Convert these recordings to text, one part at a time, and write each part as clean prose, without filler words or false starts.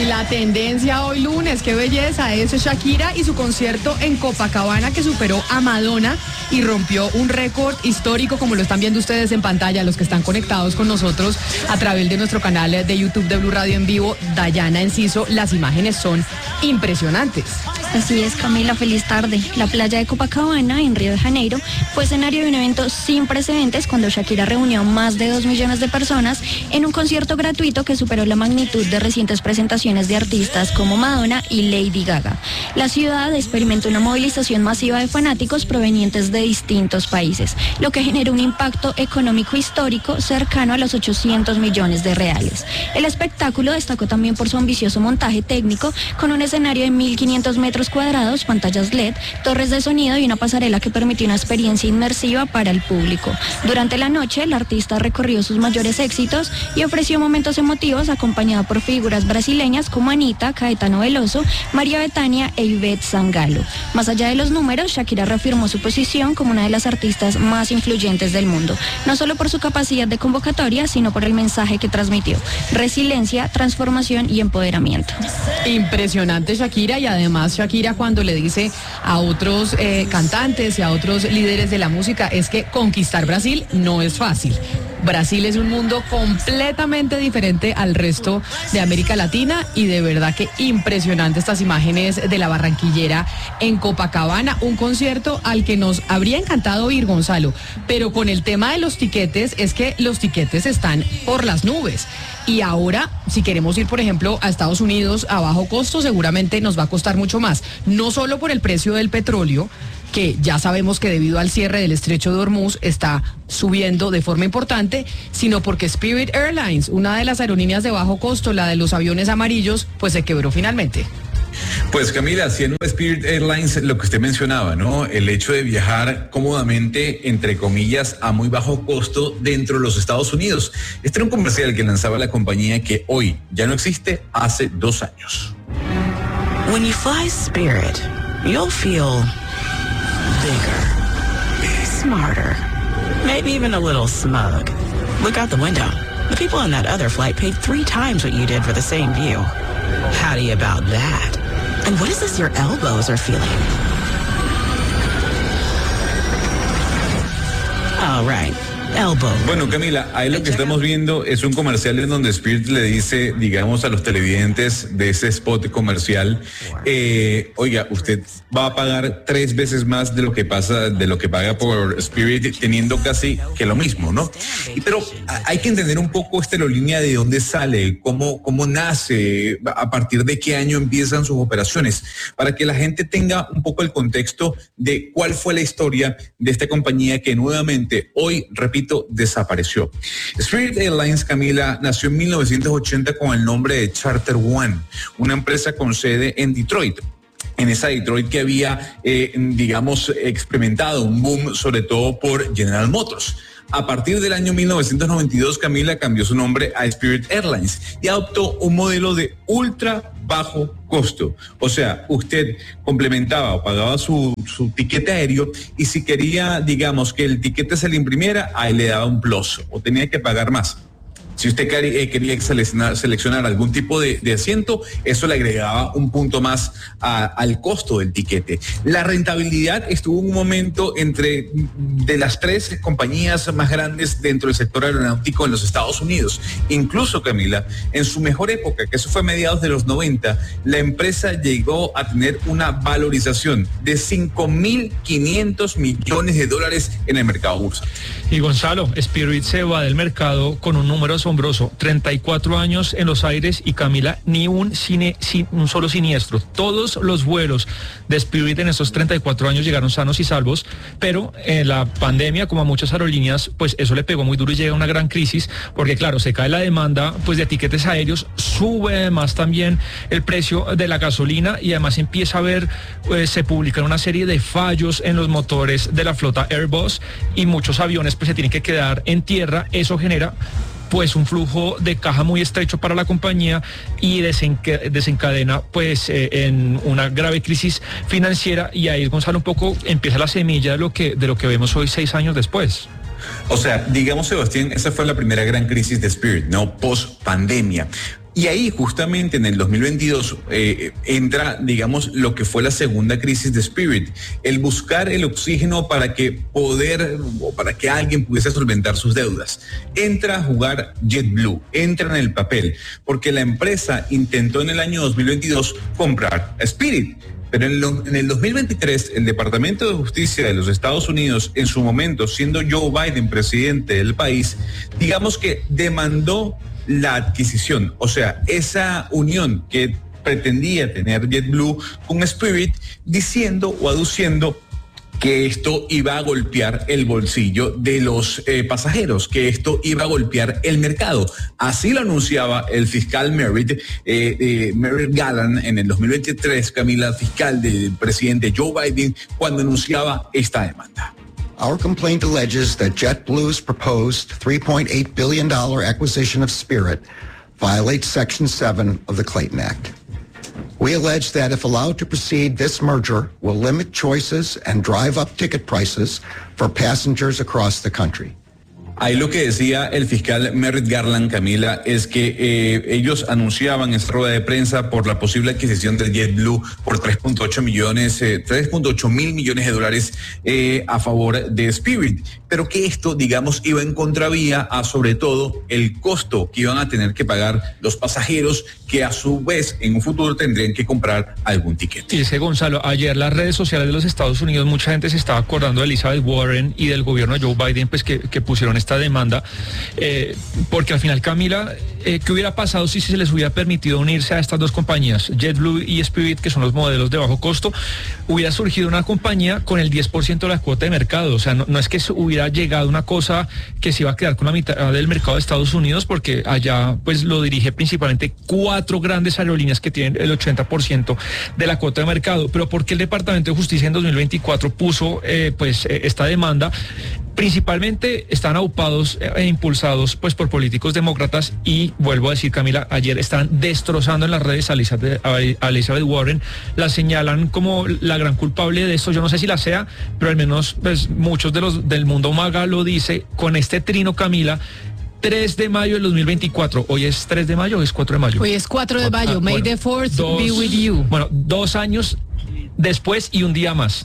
La tendencia hoy lunes, qué belleza, es Shakira y su concierto en Copacabana que superó a Madonna y rompió un récord histórico, como lo están viendo ustedes en pantalla, los que están conectados con nosotros a través de nuestro canal de YouTube de Blue Radio en vivo. Dayana Enciso, las imágenes son impresionantes. Así es, Camila, feliz tarde. La playa de Copacabana, en Río de Janeiro, fue escenario de un evento sin precedentes cuando Shakira reunió más de 2 millones de personas en un concierto gratuito que superó la magnitud de recientes presentaciones de artistas como Madonna y Lady Gaga. La ciudad experimentó una movilización masiva de fanáticos provenientes de distintos países, lo que generó un impacto económico histórico cercano a los 800 millones de reales. El espectáculo destacó también por su ambicioso montaje técnico, con un escenario de 1.500 metros cuadrados, pantallas LED, torres de sonido y una pasarela que permitió una experiencia inmersiva para el público. Durante la noche, el artista recorrió sus mayores éxitos y ofreció momentos emotivos acompañado por figuras brasileñas como Anitta, Caetano Veloso, María Bethania e Ivette Sangalo. Más allá de los números, Shakira reafirmó su posición como una de las artistas más influyentes del mundo, no solo por su capacidad de convocatoria, sino por el mensaje que transmitió: resiliencia, transformación y empoderamiento. Impresionante Shakira, y además Shakira cuando le dice a otros cantantes y a otros líderes de la música es que conquistar Brasil no es fácil. Brasil es un mundo completamente diferente al resto de América Latina y de verdad que impresionante estas imágenes de la barranquillera en Copacabana, un concierto al que nos habría encantado ir, Gonzalo, pero con el tema de los tiquetes es que los tiquetes están por las nubes. Y ahora, si queremos ir, por ejemplo, a Estados Unidos a bajo costo, seguramente nos va a costar mucho más, no solo por el precio del petróleo, que ya sabemos que debido al cierre del estrecho de Hormuz está subiendo de forma importante, sino porque Spirit Airlines, una de las aerolíneas de bajo costo, la de los aviones amarillos, pues se quebró finalmente. Pues Camila, siendo Spirit Airlines lo que usted mencionaba, ¿no? El hecho de viajar cómodamente, entre comillas, a muy bajo costo dentro de los Estados Unidos. Este era un comercial que lanzaba la compañía que hoy ya no existe, hace 2 años. When you fly Spirit, you'll feel bigger, smarter, maybe even a little smug. Look out the window. The people on that other flight paid 3 times what you did for the same view. Howdy about that. And what is this your elbows are feeling? All right. Elbow. Bueno, Camila, ahí lo que estamos viendo es un comercial en donde Spirit le dice, digamos, a los televidentes de ese spot comercial, oiga, usted va a pagar 3 veces más de lo que paga por Spirit, teniendo casi que lo mismo, ¿no? Pero hay que entender un poco esta aerolínea de dónde sale, cómo nace, a partir de qué año empiezan sus operaciones, para que la gente tenga un poco el contexto de cuál fue la historia de esta compañía que nuevamente hoy, repito, desapareció. Spirit Airlines, Camila, nació en 1980 con el nombre de Charter One, una empresa con sede en Detroit. En esa Detroit que había, digamos, experimentado un boom, sobre todo por General Motors. A partir del año 1992, Camila cambió su nombre a Spirit Airlines y adoptó un modelo de ultra bajo costo. O sea, usted complementaba o pagaba su tiquete aéreo y si quería, digamos, que el tiquete se le imprimiera, ahí le daba un plus o tenía que pagar más. Si usted quería seleccionar algún tipo de asiento, eso le agregaba un punto más al costo del tiquete. La rentabilidad estuvo en un momento de las 3 compañías más grandes dentro del sector aeronáutico en los Estados Unidos. Incluso, Camila, en su mejor época, que eso fue a mediados de los 90, la empresa llegó a tener una valorización de $5.500 millones en el mercado bursátil. Y Gonzalo, Spirit se va del mercado con un número asombroso, 34 años en los aires y Camila, ni un solo siniestro. Todos los vuelos de Spirit en estos 34 años llegaron sanos y salvos, pero en la pandemia, como a muchas aerolíneas, pues eso le pegó muy duro y llega una gran crisis, porque claro, se cae la demanda pues de tiquetes aéreos, sube además también el precio de la gasolina y además empieza a haber, se publican una serie de fallos en los motores de la flota Airbus y muchos aviones pues se tienen que quedar en tierra. Eso genera pues un flujo de caja muy estrecho para la compañía y desencadena pues en una grave crisis financiera, y ahí, Gonzalo, un poco empieza la semilla de lo que vemos hoy 6 años después. O sea, digamos, Sebastián, esa fue la primera gran crisis de Spirit, ¿no? Post pandemia. Y ahí justamente en el 2022 entra, digamos, lo que fue la segunda crisis de Spirit, el buscar el oxígeno para que alguien pudiese solventar sus deudas. Entra a jugar JetBlue, entra en el papel, porque la empresa intentó en el año 2022 comprar a Spirit. Pero en el 2023, el Departamento de Justicia de los Estados Unidos, en su momento, siendo Joe Biden presidente del país, digamos que demandó la adquisición, o sea, esa unión que pretendía tener JetBlue con Spirit, diciendo o aduciendo que esto iba a golpear el bolsillo de los pasajeros, que esto iba a golpear el mercado. Así lo anunciaba el fiscal Merrick Garland en el 2023, Camila, fiscal del presidente Joe Biden, cuando anunciaba esta demanda. Our complaint alleges that JetBlue's proposed $3.8 billion acquisition of Spirit violates Section 7 of the Clayton Act. We allege that if allowed to proceed, this merger will limit choices and drive up ticket prices for passengers across the country. Ahí lo que decía el fiscal Merrick Garland, Camila, es que ellos anunciaban en esta rueda de prensa por la posible adquisición del JetBlue por 3.8 mil millones de dólares a favor de Spirit, pero que esto, digamos, iba en contravía a sobre todo el costo que iban a tener que pagar los pasajeros, que a su vez en un futuro tendrían que comprar algún ticket. Y dice Gonzalo, ayer las redes sociales de los Estados Unidos, mucha gente se estaba acordando de Elizabeth Warren y del gobierno de Joe Biden, pues que pusieron esta demanda, porque al final, Camila, ¿qué hubiera pasado si se les hubiera permitido unirse a estas dos compañías, JetBlue y Spirit, que son los modelos de bajo costo? Hubiera surgido una compañía con el 10% de la cuota de mercado, o sea, no es que hubiera llegado una cosa que se iba a quedar con la mitad del mercado de Estados Unidos, porque allá pues lo dirige principalmente 4 grandes aerolíneas que tienen el 80% de la cuota de mercado. Pero ¿por qué el Departamento de Justicia en 2024 puso esta demanda? Principalmente están aupados e impulsados pues por políticos demócratas y vuelvo a decir, Camila, ayer están destrozando en las redes a Elizabeth Warren, la señalan como la gran culpable de esto. Yo no sé si la sea, pero al menos pues muchos de los del mundo MAGA lo dice con este trino, Camila. 3 de mayo del 2024. Hoy es 3 de mayo o es 4 de mayo. Hoy es 4 de mayo. May the 4th be with you. Bueno, 2 años después y un día más.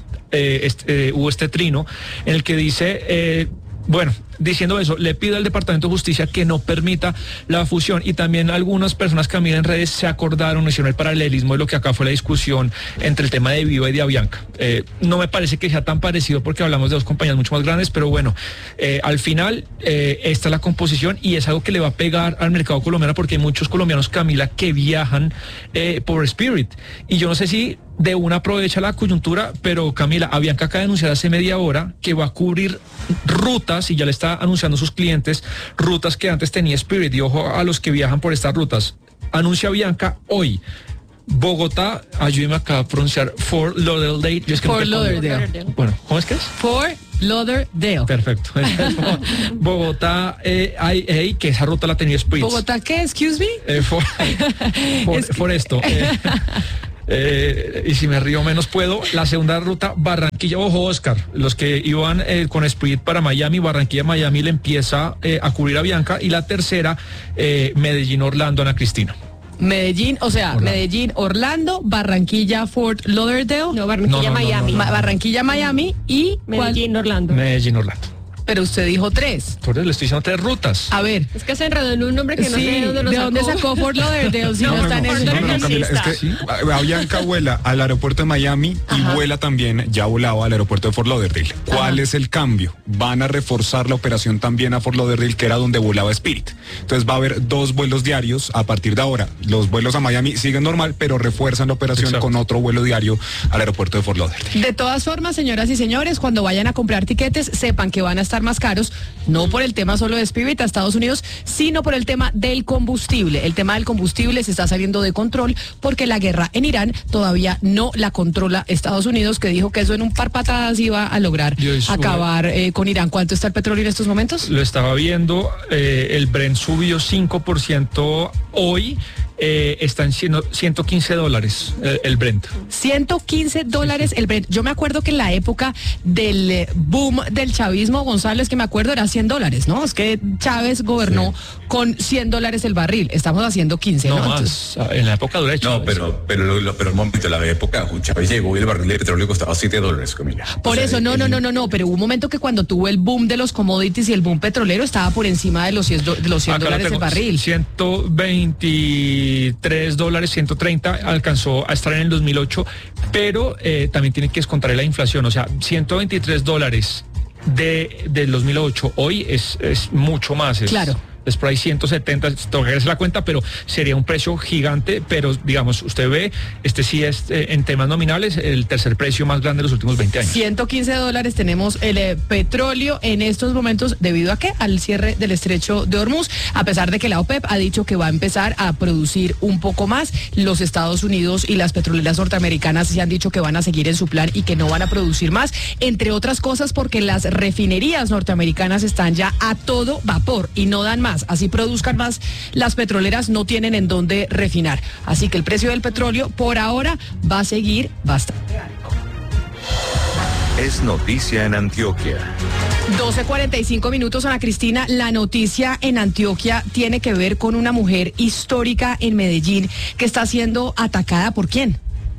Hubo este trino en el que dice, diciendo eso, le pido al Departamento de Justicia que no permita la fusión. Y también algunas personas que a mí en redes se acordaron, hicieron el paralelismo de lo que acá fue la discusión entre el tema de Viva y de Avianca. No me parece que sea tan parecido porque hablamos de dos compañías mucho más grandes, pero bueno, al final esta es la composición y es algo que le va a pegar al mercado colombiano porque hay muchos colombianos, Camila, que viajan por Spirit. Y yo no sé si de una aprovecha la coyuntura, pero Camila, Avianca acaba de anunciar hace media hora que va a cubrir rutas y ya le está anunciando a sus clientes rutas que antes tenía Spirit. Y ojo a los que viajan por estas rutas. Anuncia Avianca hoy Bogotá, ayúdeme acá a pronunciar Fort Lauderdale. Fort Lauderdale. Bueno, ¿cómo es que es? Fort Lauderdale. Perfecto. Bogotá, que esa ruta la tenía Spirit. ¿Bogotá qué? Excuse me. Por esto. Y si me río menos puedo. La segunda ruta, Barranquilla, ojo Oscar, los que iban con Spirit para Miami, Barranquilla-Miami le empieza a cubrir a Avianca. Y la tercera, Medellín-Orlando, Ana Cristina. Medellín, o sea, Orlando. Medellín, Orlando, Barranquilla, Fort Lauderdale. No, Barranquilla, Miami. Barranquilla, Miami y Medellín, Orlando. Medellín, Orlando. Pero usted dijo 3. Por eso le estoy diciendo 3 rutas. A ver. Es que se enredó en un nombre que no sé de dónde lo sacó. ¿De dónde sacó Fort Lauderdale? Si no está en el Camila, es que Avianca vuela al aeropuerto de Miami y vuela también, ya volaba al aeropuerto de Fort Lauderdale. ¿Cuál es el cambio? Van a reforzar la operación también a Fort Lauderdale, que era donde volaba Spirit. Entonces va a haber 2 vuelos diarios a partir de ahora. Los vuelos a Miami siguen normal, pero refuerzan la operación con otro vuelo diario al aeropuerto de Fort Lauderdale. De todas formas, señoras y señores, cuando vayan a comprar tiquetes, sepan que van a estar más caros. No por el tema solo de Spirit a Estados Unidos, sino por el tema del combustible. El tema del combustible se está saliendo de control porque la guerra en Irán todavía no la controla Estados Unidos, que dijo que eso en un par patadas iba a lograr acabar con Irán. ¿Cuánto está el petróleo en estos momentos? Lo estaba viendo, el Brent subió 5% hoy está en $115 el Brent. $115 el Brent. Yo me acuerdo que en la época del boom del chavismo, Gonzalo, es que me acuerdo era $100, ¿no? Es que Chávez gobernó con $100 el barril. Estamos haciendo 15, ¿no? No más, en la época dura de Chávez. No, pero un momento, la época, Chávez llegó y el barril de petróleo costaba $7, Camila. Por eso, no, pero hubo un momento que cuando tuvo el boom de los commodities y el boom petrolero estaba por encima de los $100 el barril. $123, $130 alcanzó a estar en el 2008, pero también tiene que descontar la inflación, o sea, $123 del 2008 hoy es mucho más. Claro. Es por ahí 170, tengo que hacer la cuenta, pero sería un precio gigante, pero digamos, usted ve, sí es en temas nominales el tercer precio más grande de los últimos 20 años. $115 tenemos el petróleo en estos momentos, ¿debido a qué? Al cierre del estrecho de Hormuz, a pesar de que la OPEP ha dicho que va a empezar a producir un poco más. Los Estados Unidos y las petroleras norteamericanas se han dicho que van a seguir en su plan y que no van a producir más, entre otras cosas porque las refinerías norteamericanas están ya a todo vapor y no dan más. Así produzcan más, las petroleras no tienen en dónde refinar. Así que el precio del petróleo por ahora va a seguir bastante alto. Es noticia en Antioquia. 12:45, Ana Cristina. La noticia en Antioquia tiene que ver con una mujer histórica en Medellín que está siendo atacada. ¿Por quién?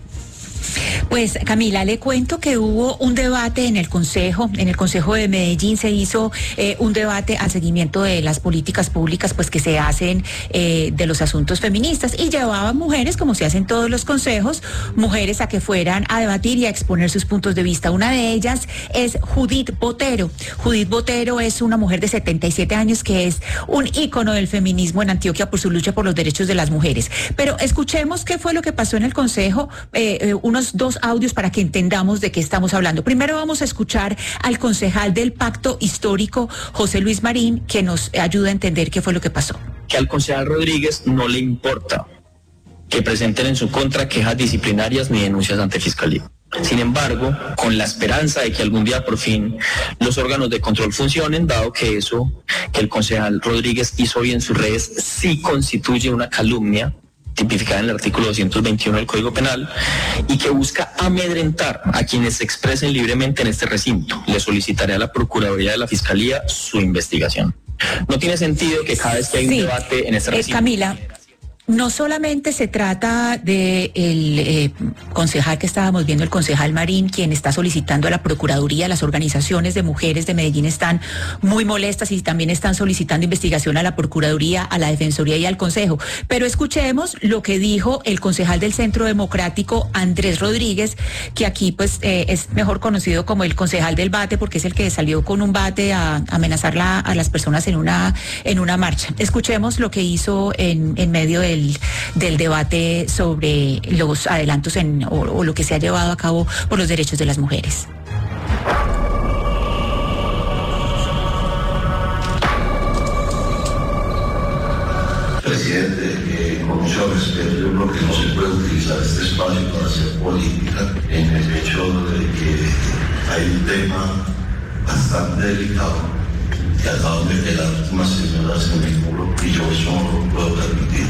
Pues Camila, le cuento que hubo un debate en el Consejo de Medellín. Se hizo un debate al seguimiento de las políticas públicas pues que se hacen de los asuntos feministas, y llevaban mujeres, como se hace en todos los consejos, mujeres a que fueran a debatir y a exponer sus puntos de vista. Una de ellas es Judith Botero. Judith Botero es una mujer de 77 años que es un ícono del feminismo en Antioquia por su lucha por los derechos de las mujeres. Pero escuchemos qué fue lo que pasó en el Consejo, unos dos audios para que entendamos de qué estamos hablando. Primero vamos a escuchar al concejal del Pacto Histórico, José Luis Marín, que nos ayuda a entender qué fue lo que pasó. Que al concejal Rodríguez no le importa que presenten en su contra quejas disciplinarias ni denuncias ante fiscalía. Sin embargo, con la esperanza de que algún día por fin los órganos de control funcionen, dado que eso que el concejal Rodríguez hizo hoy en sus redes sí constituye una calumnia tipificada en el artículo 221 del Código Penal y que busca amedrentar a quienes se expresen libremente en este recinto. Le solicitaré a la Procuraduría de la Fiscalía su investigación. No tiene sentido que cada vez que hay un debate en este recinto... Camila, no solamente se trata de el concejal que estábamos viendo, el concejal Marín, quien está solicitando a la Procuraduría. Las organizaciones de mujeres de Medellín están muy molestas y también están solicitando investigación a la Procuraduría, a la Defensoría y al Consejo. Pero escuchemos lo que dijo el concejal del Centro Democrático, Andrés Rodríguez, que aquí pues es mejor conocido como el concejal del bate, porque es el que salió con un bate a amenazar a las personas en una marcha. Escuchemos lo que hizo en medio del debate sobre los adelantos o lo que se ha llevado a cabo por los derechos de las mujeres. Presidente, con mucho respeto, yo creo que no se puede utilizar este espacio para hacer política en el hecho de que hay un tema bastante delicado que acabo de que las últimas señoras en el muro, y yo eso no lo puedo permitir.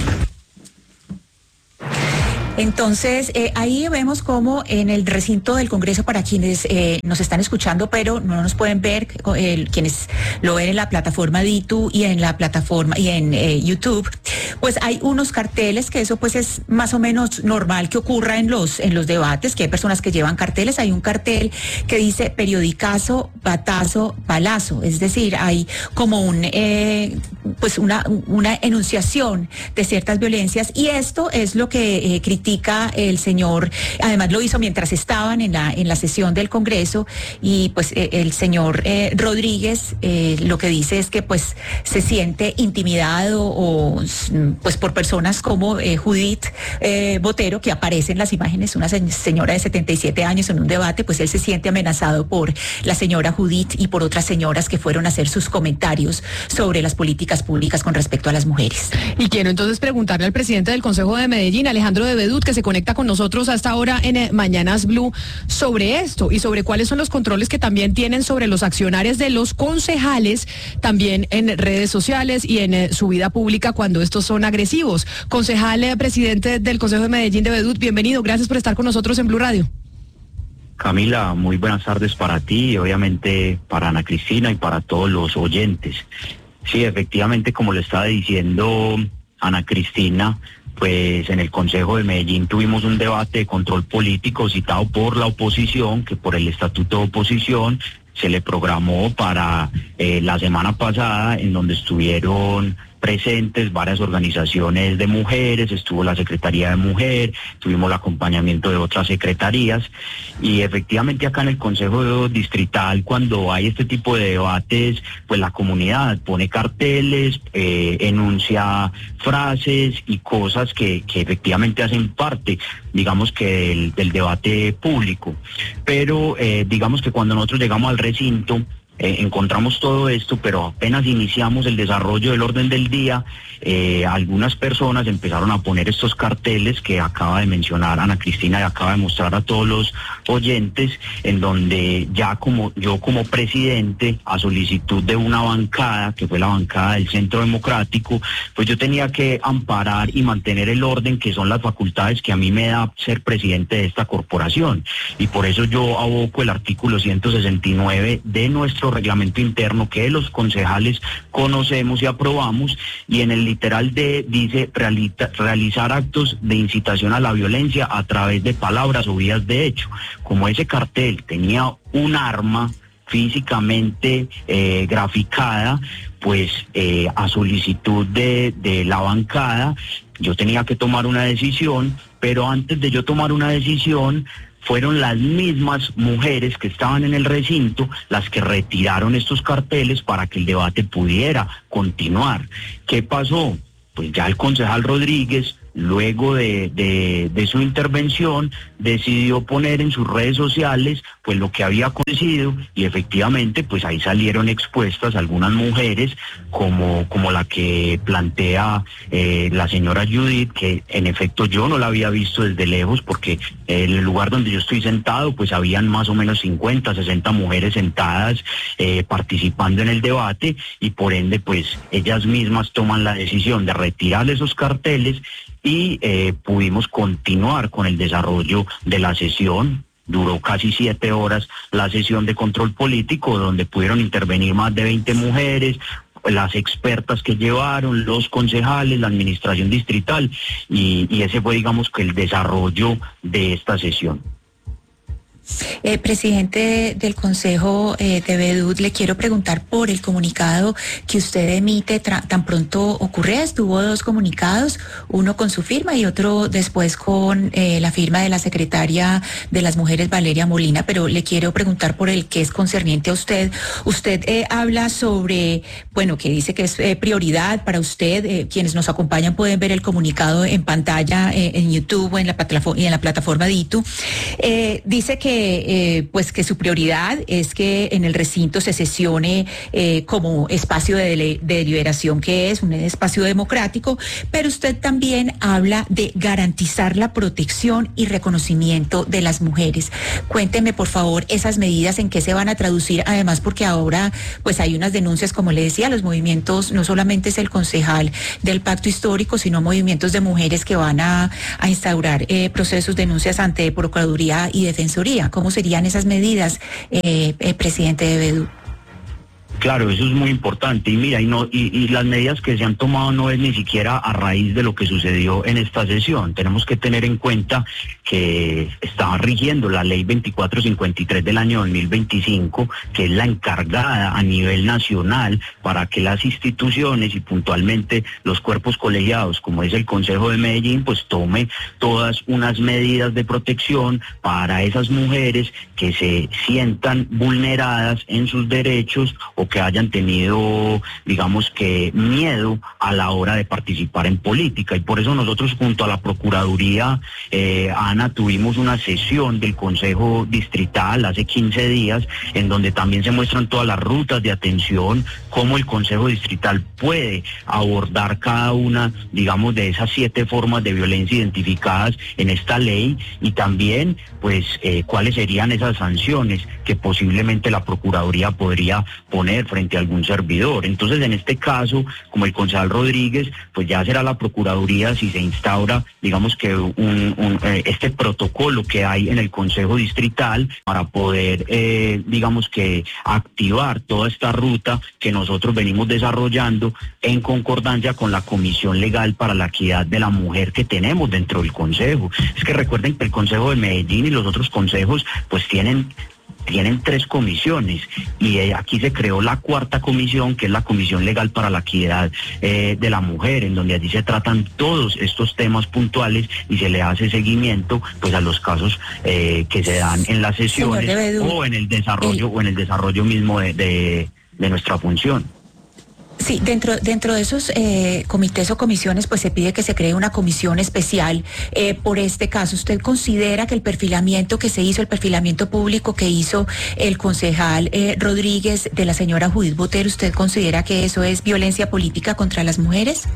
Entonces, ahí vemos cómo en el recinto del Congreso, para quienes nos están escuchando, pero no nos pueden ver, quienes lo ven en la plataforma Ditu y en la plataforma y en YouTube, pues hay unos carteles, que eso pues es más o menos normal que ocurra en los debates, que hay personas que llevan carteles. Hay un cartel que dice periodicazo, batazo, balazo, es decir, hay como pues una enunciación de ciertas violencias, y esto es lo que critica el señor. Además lo hizo mientras estaban en la sesión del Congreso, y pues el señor Rodríguez lo que dice es que pues se siente intimidado o pues por personas como Judith Botero, que aparece en las imágenes, una señora de 77 años en un debate. Pues él se siente amenazado por la señora Judith y por otras señoras que fueron a hacer sus comentarios sobre las políticas públicas con respecto a las mujeres. Y quiero entonces preguntarle al presidente del Consejo de Medellín, Alejandro de Bedut, que se conecta con nosotros hasta ahora en Mañanas Blue, sobre esto y sobre cuáles son los controles que también tienen sobre los accionarios de los concejales, también en redes sociales y en su vida pública, cuando estos estos son agresivos. Concejal, presidente del Consejo de Medellín de Vedut, bienvenido, gracias por estar con nosotros en Blue Radio. Camila, muy buenas tardes para ti y obviamente para Ana Cristina y para todos los oyentes. Sí, efectivamente, como le estaba diciendo Ana Cristina, pues en el Consejo de Medellín tuvimos un debate de control político citado por la oposición, que por el Estatuto de Oposición se le programó para la semana pasada, en donde estuvieron presentes varias organizaciones de mujeres, estuvo la Secretaría de Mujer, tuvimos el acompañamiento de otras secretarías y efectivamente acá en el Consejo Distrital, cuando hay este tipo de debates, pues la comunidad pone carteles, enuncia frases y cosas que efectivamente hacen parte, digamos que del debate público. Pero digamos que cuando nosotros llegamos al recinto, encontramos todo esto, pero apenas iniciamos el desarrollo del orden del día, algunas personas empezaron a poner estos carteles que acaba de mencionar Ana Cristina y acaba de mostrar a todos los oyentes, en donde ya yo como presidente, a solicitud de una bancada, que fue la bancada del Centro Democrático, pues yo tenía que amparar y mantener el orden, que son las facultades que a mí me da ser presidente de esta corporación. Y por eso yo aboco el artículo 169 de nuestro reglamento interno, que los concejales conocemos y aprobamos, y en el literal dice realizar actos de incitación a la violencia a través de palabras o vías de hecho. Como ese cartel tenía un arma físicamente graficada, pues a solicitud de la bancada yo tenía que tomar una decisión, pero antes de yo tomar una decisión fueron las mismas mujeres que estaban en el recinto las que retiraron estos carteles para que el debate pudiera continuar. ¿Qué pasó? Pues ya el concejal Rodríguez, luego de su intervención, decidió poner en sus redes sociales pues lo que había acontecido, y efectivamente pues ahí salieron expuestas algunas mujeres como la que plantea la señora Judith, que en efecto yo no la había visto desde lejos, porque en el lugar donde yo estoy sentado pues habían más o menos 50, 60 mujeres sentadas participando en el debate, y por ende pues ellas mismas toman la decisión de retirar esos carteles y pudimos continuar con el desarrollo de la sesión. Duró casi 7 horas la sesión de control político, donde pudieron intervenir más de 20 mujeres, las expertas que llevaron, los concejales, la administración distrital, y ese fue, digamos, que el desarrollo de esta sesión. Presidente del Consejo de Vedut, le quiero preguntar por el comunicado que usted emite tan pronto ocurre esto. Hubo 2 comunicados, uno con su firma y otro después con la firma de la secretaria de las Mujeres, Valeria Molina, pero le quiero preguntar por el que es concerniente a usted. Usted habla sobre, bueno, que dice que es prioridad para usted. Quienes nos acompañan pueden ver el comunicado en pantalla en YouTube o en la plataforma DITU. Dice que pues que su prioridad es que en el recinto se sesione como espacio de deliberación, que es un espacio democrático, pero usted también habla de garantizar la protección y reconocimiento de las mujeres. Cuénteme, por favor, esas medidas en qué se van a traducir, además porque ahora pues hay unas denuncias, como le decía, los movimientos, no solamente es el concejal del Pacto Histórico, sino movimientos de mujeres que van a instaurar procesos, denuncias ante Procuraduría y Defensoría. ¿Cómo serían esas medidas, presidente de Vedut? Claro, eso es muy importante, y mira, y las medidas que se han tomado no es ni siquiera a raíz de lo que sucedió en esta sesión. Tenemos que tener en cuenta que estaba rigiendo la ley 2453 del año 2025, que es la encargada a nivel nacional para que las instituciones y puntualmente los cuerpos colegiados, como es el Consejo de Medellín, pues tome todas unas medidas de protección para esas mujeres que se sientan vulneradas en sus derechos o que hayan tenido, digamos que, miedo a la hora de participar en política. Y por eso nosotros, junto a la Procuraduría, Ana, tuvimos una sesión del Consejo Distrital hace 15 días, en donde también se muestran todas las rutas de atención, cómo el Consejo Distrital puede abordar cada una, digamos, de esas 7 formas de violencia identificadas en esta ley, y también, pues, cuáles serían esas sanciones que posiblemente la Procuraduría podría poner mujer, frente a algún servidor. Entonces, en este caso, como el concejal Rodríguez, pues ya será la Procuraduría si se instaura, digamos que este protocolo que hay en el Consejo Distrital para poder, digamos que activar toda esta ruta que nosotros venimos desarrollando en concordancia con la Comisión Legal para la Equidad de la Mujer que tenemos dentro del Consejo. Es que recuerden que el Consejo de Medellín y los otros consejos pues tienen 3 comisiones y aquí se creó la 4ª comisión, que es la Comisión Legal para la Equidad de la Mujer, en donde allí se tratan todos estos temas puntuales y se le hace seguimiento pues a los casos que se dan en las sesiones o en el desarrollo mismo de nuestra función. Sí, dentro de esos comités o comisiones, pues se pide que se cree una comisión especial por este caso. ¿Usted considera que el perfilamiento que se hizo, el perfilamiento público que hizo el concejal Rodríguez de la señora Judith Botero, ¿usted considera que eso es violencia política contra las mujeres?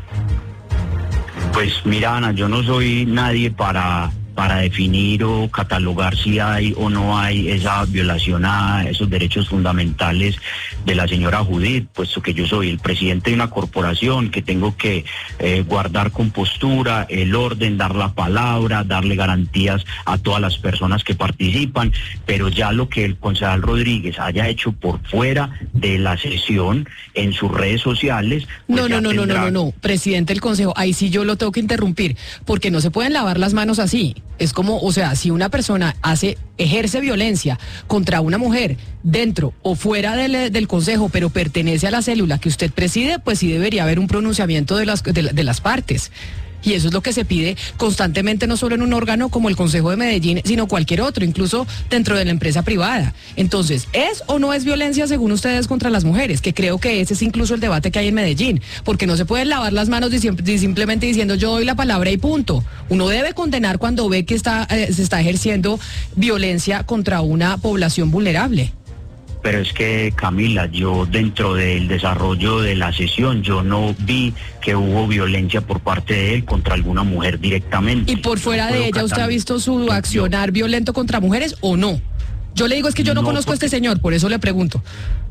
Pues mira, Ana, yo no soy nadie para definir o catalogar si hay o no hay esa violación a esos derechos fundamentales de la señora Judith, puesto que yo soy el presidente de una corporación que tengo que guardar compostura, el orden, dar la palabra, darle garantías a todas las personas que participan, pero ya lo que el concejal Rodríguez haya hecho por fuera de la sesión en sus redes sociales... Pues No, presidente del consejo, ahí sí yo lo tengo que interrumpir, porque no se pueden lavar las manos así. Es como, o sea, si una persona ejerce violencia contra una mujer dentro o fuera del consejo, pero pertenece a la célula que usted preside, pues sí debería haber un pronunciamiento de las partes. Y eso es lo que se pide constantemente, no solo en un órgano como el Consejo de Medellín, sino cualquier otro, incluso dentro de la empresa privada. Entonces, ¿es o no es violencia según ustedes contra las mujeres? Que creo que ese es incluso el debate que hay en Medellín, porque no se pueden lavar las manos simplemente diciendo yo doy la palabra y punto. Uno debe condenar cuando ve que se está ejerciendo violencia contra una población vulnerable. Pero es que, Camila, yo dentro del desarrollo de la sesión, yo no vi que hubo violencia por parte de él contra alguna mujer directamente. ¿Y por fuera de ella usted ha visto su accionar violento contra mujeres o no? Yo le digo es que yo no conozco a este señor, por eso le pregunto.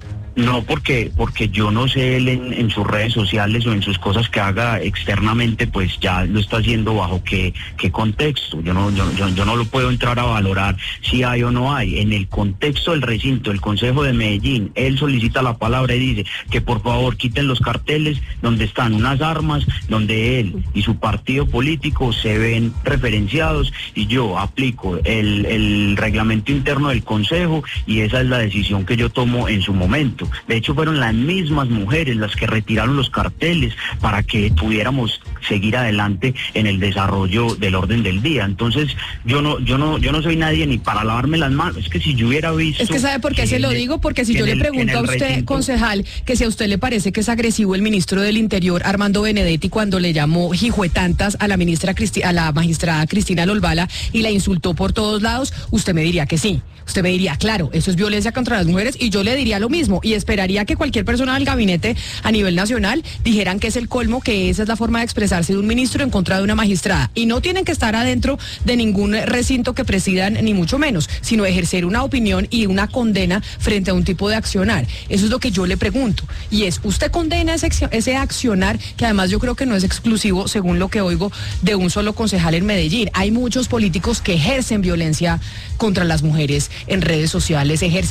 No, porque yo no sé él en sus redes sociales o en sus cosas que haga externamente, pues ya lo está haciendo bajo qué contexto. Yo no lo puedo entrar a valorar si hay o no hay. En el contexto del recinto, el Consejo de Medellín, él solicita la palabra y dice que por favor quiten los carteles donde están unas armas, donde él y su partido político se ven referenciados, y yo aplico el reglamento interno del Consejo y esa es la decisión que yo tomo en su momento. De hecho, fueron las mismas mujeres las que retiraron los carteles para que pudiéramos seguir adelante en el desarrollo del orden del día. Entonces, yo no soy nadie ni para lavarme las manos. Es que si yo hubiera visto... Es que ¿sabe por qué se lo digo? Porque si yo le pregunto a usted, concejal, que si a usted le parece que es agresivo el ministro del Interior, Armando Benedetti, cuando le llamó hijuetantas a la magistrada Cristina Lolvala y la insultó por todos lados, usted me diría que sí. Usted me diría, claro, eso es violencia contra las mujeres, y yo le diría lo mismo, y esperaría que cualquier persona del gabinete a nivel nacional dijeran que es el colmo, que esa es la forma de expresarse de un ministro en contra de una magistrada, y no tienen que estar adentro de ningún recinto que presidan, ni mucho menos, sino ejercer una opinión y una condena frente a un tipo de accionar. Eso es lo que yo le pregunto, y es, ¿usted condena ese accionar, que además yo creo que no es exclusivo, según lo que oigo, de un solo concejal en Medellín? Hay muchos políticos que ejercen violencia contra las mujeres en redes sociales, ejercen